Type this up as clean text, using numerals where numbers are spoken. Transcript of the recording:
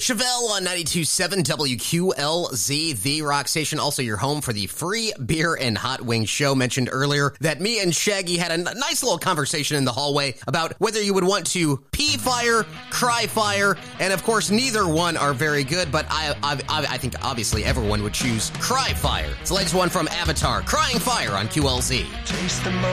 Chevelle on 92.7 WQLZ, the rock station. Also your home for the free beer and hot wing show. Mentioned earlier that me and Shaggy had a nice little conversation in the hallway about whether you would want to pee fire, cry fire, and of course neither one are very good, but I think obviously everyone would choose cry fire. It's the latest one from Avatar, Crying Fire on QLZ.